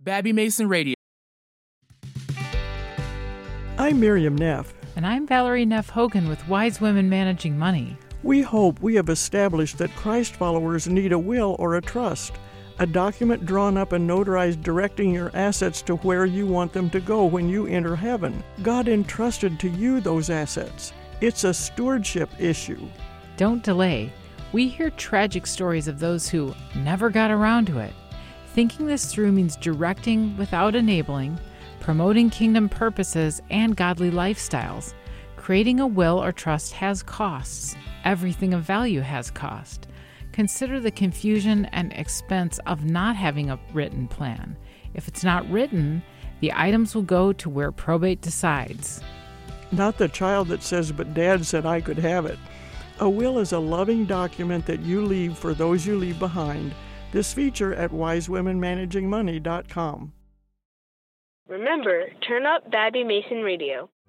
Babby Mason Radio. I'm Miriam Neff. And I'm Valerie Neff Hogan with Wise Women Managing Money. We hope we have established that Christ followers need a will or a trust, a document drawn up and notarized directing your assets to where you want them to go when you enter heaven. God entrusted to you those assets. It's a stewardship issue. Don't delay. We hear tragic stories of those who never got around to it. Thinking this through means directing without enabling, promoting kingdom purposes and godly lifestyles. Creating a will or trust has costs. Everything of value has cost. Consider the confusion and expense of not having a written plan. If it's not written, the items will go to where probate decides. Not the child that says, "But Dad said I could have it." A will is a loving document that you leave for those you leave behind. This feature at wisewomenmanagingmoney.com. Remember, turn up Babby Mason Radio.